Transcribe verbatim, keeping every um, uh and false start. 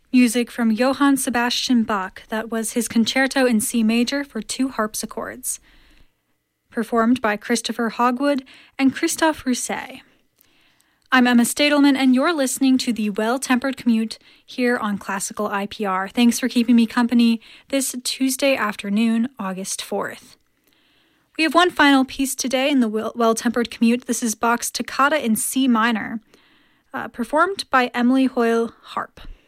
music from Johann Sebastian Bach that was his concerto in C major for two harpsichords, performed by Christopher Hogwood and Christophe Rousset. I'm Emma Stadelman, and you're listening to the Well-Tempered Commute here on Classical I P R. Thanks for keeping me company this Tuesday afternoon, August fourth. We have one final piece today in the Well-Tempered Commute. This is Bach's Toccata in C minor, uh, performed by Emily Hoyle Harp.